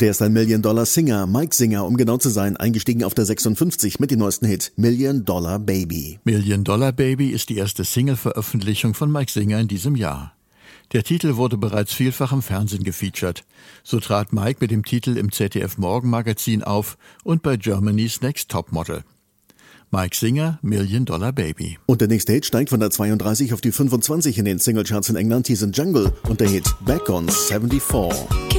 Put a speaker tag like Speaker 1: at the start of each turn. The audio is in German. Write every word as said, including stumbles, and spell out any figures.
Speaker 1: Und er ist ein Million-Dollar-Singer, Mike Singer, um genau zu sein, eingestiegen auf der sechsundfünfzig mit dem neuesten Hit Million Dollar Baby.
Speaker 2: Million Dollar Baby ist die erste Single-Veröffentlichung von Mike Singer in diesem Jahr. Der Titel wurde bereits vielfach im Fernsehen gefeatured. So trat Mike mit dem Titel im Z D F Morgenmagazin auf und bei Germany's Next Topmodel. Mike Singer, Million Dollar Baby.
Speaker 1: Und der nächste Hit steigt von der zweiunddreißig auf die fünfundzwanzig in den Singlecharts in England. Hier sind Jungle und der Hit Back on vierundsiebzig.